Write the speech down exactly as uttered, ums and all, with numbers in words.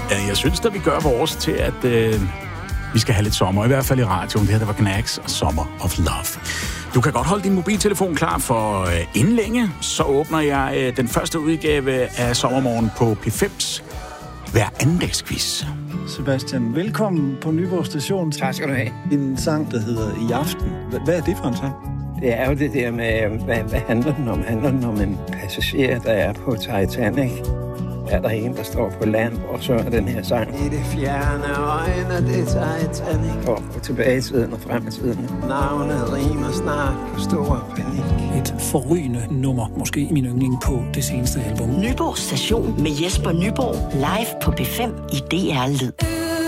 Ja, jeg synes, at vi gør vores til, at øh, vi skal have lidt sommer. I hvert fald i radioen. Det her, der var Knacks og Summer of Love. Du kan godt holde din mobiltelefon klar, for øh, inden længe, så åbner jeg øh, den første udgave af Sommermorgen på P fem's hver andendagsquiz. Sebastian, velkommen på Nyborg Station. Tak skal du have. En sang, der hedder I Aften. Hvad er det for en sang? Det er jo det der med, hvad, hvad handler den om? Handler den om en passager, der er på Titanic? Er der en, der står på land, og så er den her sang? I det fjerne øjne, det er Titanic. Og tilbage i tiden og frem i tiden. Navnet rimer snart på stor panik. Et forrygende nummer, måske min yndling på det seneste album. Nyborg Station med Jesper Nyborg, live på P fem i D R Lyd.